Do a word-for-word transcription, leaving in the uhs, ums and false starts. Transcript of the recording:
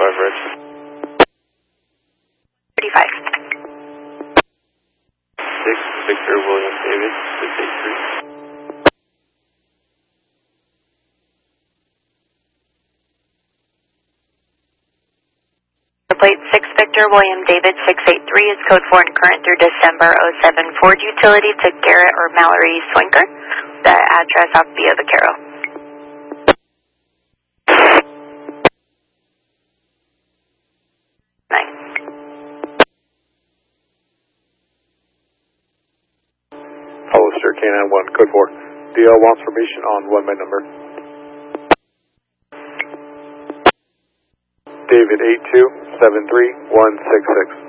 five, Rich. thirty-five. six, Victor William David, six eight three. Plate six Victor William David six eight three is code four and current through December oh seven. Ford utility to Garrett or Mallory Swinker. The address off Via Vaquero. Nine. Hollister K nine one, code four. D L wants formation on one by number. David eight two seven three one six six.